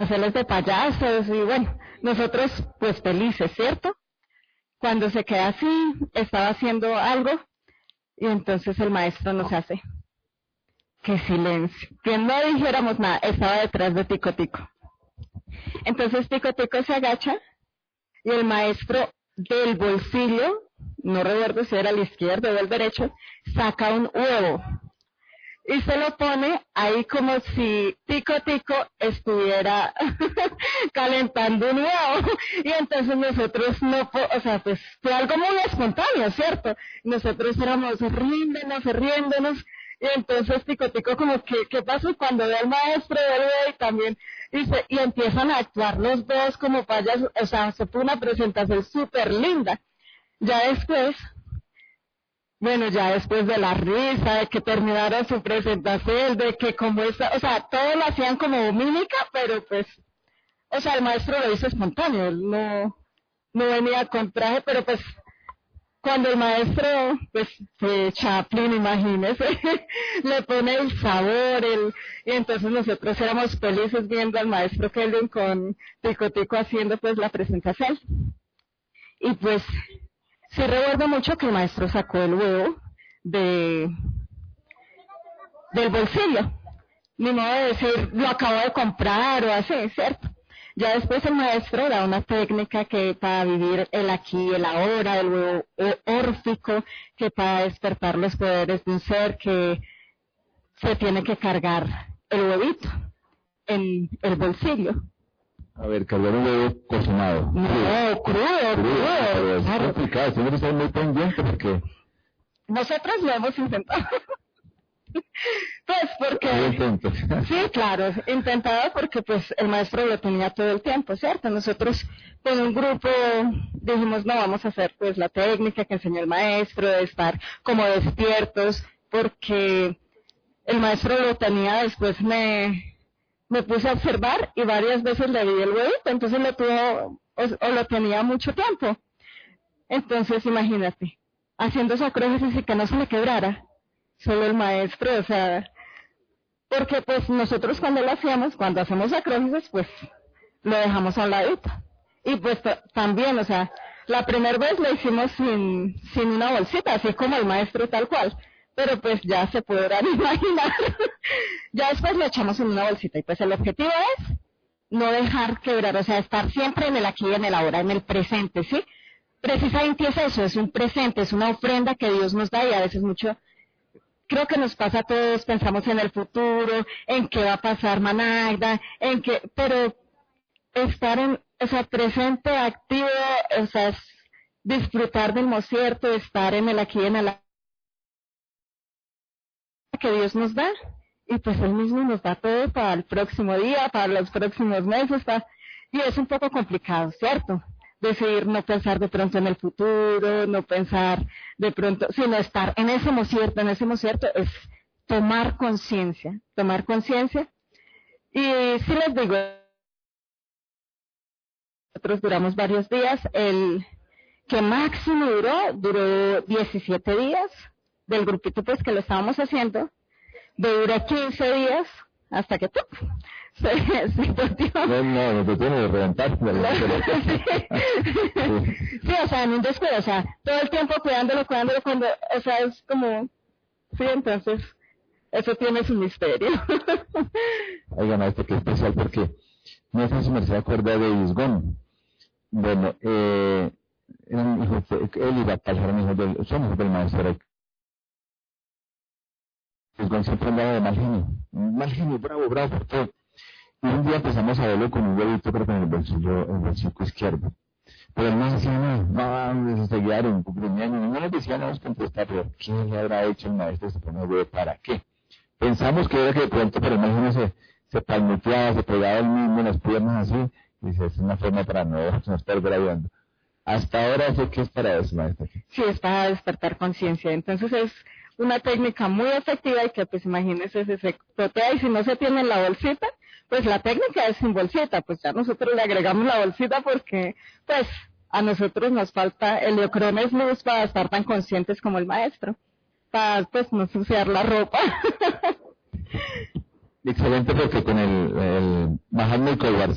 hacerles de payasos y bueno, nosotros pues felices, ¿cierto? Cuando se queda así, estaba haciendo algo y entonces el maestro nos hace, ¡qué silencio! Que no dijéramos nada, estaba detrás de Tico Tico. Entonces Tico Tico se agacha y el maestro del bolsillo, no recuerdo si era el izquierdo o el derecho, saca un huevo y se lo pone ahí como si Tico Tico estuviera calentando un huevo. Y entonces nosotros o sea, pues fue algo muy espontáneo, ¿cierto? Nosotros éramos riéndonos, y entonces Tico Tico como que, ¿qué pasó? Cuando ve al maestro, vuelve y también dice, y empiezan a actuar los dos como payasos, o sea, se fue una presentación súper linda. Ya después, bueno, ya después de la risa, de que terminaron su presentación, de que como esa, o sea, todo lo hacían como mímica, pero pues, o sea, el maestro lo hizo espontáneo, él no venía con traje, pero pues, cuando el maestro, pues, Chaplin, imagínese, le pone el sabor, y entonces nosotros éramos felices viendo al maestro Kelvin con Tico Tico haciendo pues la presentación. Y pues, sí recuerdo mucho que el maestro sacó el huevo del bolsillo. Ni modo de decir, lo acabo de comprar o así, ¿cierto? Ya después el maestro da una técnica que para vivir el aquí y el ahora, el huevo órfico, que para despertar los poderes de un ser que se tiene que cargar el huevito en el bolsillo. A ver, cargar un huevo cocinado. No, crudo. Es complicado, tiene que estar muy pendiente porque... Nosotros lo hemos intentado. Pues porque... Sí, claro, intentado porque pues el maestro lo tenía todo el tiempo, ¿cierto? Nosotros con un grupo dijimos, no, vamos a hacer pues la técnica que enseñó el maestro, de estar como despiertos, porque el maestro lo tenía, después me puse a observar y varias veces le di el huevito, entonces lo tuvo, o lo tenía mucho tiempo. Entonces imagínate, haciendo esa acróbasis y que no se le quebrara, solo el maestro, o sea, porque pues nosotros cuando hacemos acróbasis, pues lo dejamos a un ladito. Y pues también, o sea, la primera vez lo hicimos sin una bolsita, así como el maestro tal cual. Pero pues ya se podrán imaginar. Ya después lo echamos en una bolsita y pues el objetivo es no dejar quebrar, o sea, estar siempre en el aquí y en el ahora, en el presente, ¿sí? Precisamente es eso, es un presente, es una ofrenda que Dios nos da y a veces mucho, creo que nos pasa a todos, pensamos en el futuro, en qué va a pasar Managda, pero estar o sea, presente, activo, o sea, es disfrutar del concierto, estar en el aquí y en el ahora que Dios nos da, y pues Él mismo nos da todo para el próximo día, para los próximos meses, y es un poco complicado, ¿cierto? Decidir no pensar de pronto en el futuro, no pensar de pronto, sino estar en ese concierto es tomar conciencia, y si les digo, nosotros duramos varios días, el que máximo duró 17 días, del grupito pues que lo estábamos haciendo, duró 15 días, hasta que se partió. No te tiene que reventar. Sí, o sea, en un descuido, o sea, todo el tiempo cuidándolo, cuando, o sea, es como, sí, entonces, eso tiene su misterio. Oigan, esto que es especial porque no sé si me se acuerda de Isgón. Bueno, eran hijos él iba a pasar son hijos del maestro. Isgón siempre andaba de mal genio, bravo, por todo. Y un día empezamos a verlo con un huevito, creo que en el bolsillo izquierdo. Pero él no decía nada, no, se guiaron, no les decía nada, nos contestar, pero ¿qué le habrá hecho el maestro? Se pone huevo, ¿para qué? Pensamos que era que de pronto, pero imagínense, se palmeteaba, se pegaba el mismo en las piernas así, y dice, es una forma para no estar graduando. Hasta ahora sé que es para eso, maestra. Sí, es para despertar conciencia, entonces es una técnica muy efectiva y que pues imagínense, se totea y si no se tiene la bolsita, pues la técnica es sin bolsita, pues ya nosotros le agregamos la bolsita porque pues a nosotros nos falta el Heliocrones luz para estar tan conscientes como el maestro, para pues no ensuciar la ropa. Excelente, porque con el Mahatma Kolbar